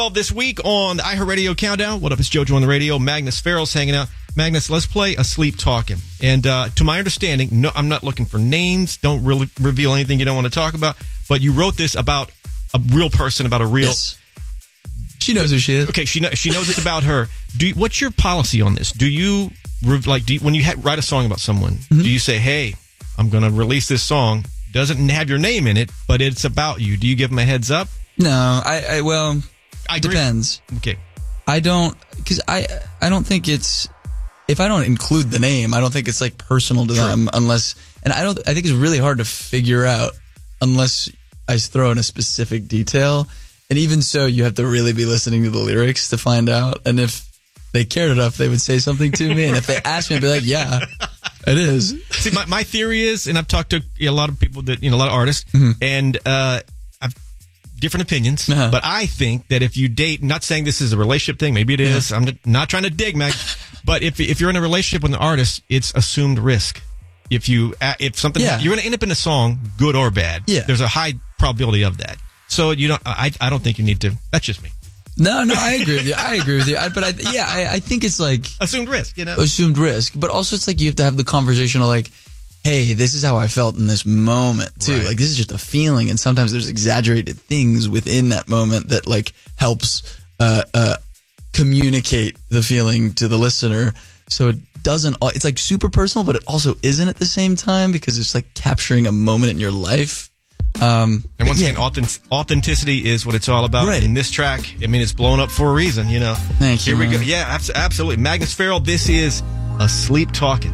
This week on the iHeartRadio Countdown. What up, it's JoJo on the radio. Magnus Farrell's hanging out. Magnus, let's play Asleep Talking. And to my understanding, no, I'm not looking for names. Don't really reveal anything you don't want to talk about. But you wrote this about a real person, about a real... Yes. She knows who she is. Okay, she knows it's about her. What's your policy on this? Do you when you write a song about someone, do you say, hey, I'm going to release this song, doesn't have your name in it, but it's about you? Do you give them a heads up? No, it depends. Okay. I don't think it's, if I don't include the name, I don't think it's like personal to them unless, and I think it's really hard to figure out unless I throw in a specific detail. And even so, you have to really be listening to the lyrics to find out. And if they cared enough, they would say something to me. And if they asked me, I'd be like, yeah, it is. See, my theory is, and I've talked to a lot of people that, a lot of artists, and I've different opinions, but I think that if you date, not saying this is a relationship thing, maybe it is. I'm not trying to dig, Meg, but if you're in a relationship with an artist, it's assumed risk. If something, you're going to end up in a song, good or bad. Yeah. There's a high probability of that. So I don't think you need to. That's just me. No, I agree with you. But I think it's like assumed risk, assumed risk. But also, it's like you have to have the conversation of like, hey, this is how I felt in this moment too. Right. Like, this is just a feeling, and sometimes there's exaggerated things within that moment that like helps communicate the feeling to the listener. So it doesn't. It's like super personal, but it also isn't at the same time because it's like capturing a moment in your life. And once again, authenticity is what it's all about. Right. In this track, it's blown up for a reason, Thank you. Here we go. Yeah, absolutely. Magnus Farrell, this is Asleep Talking.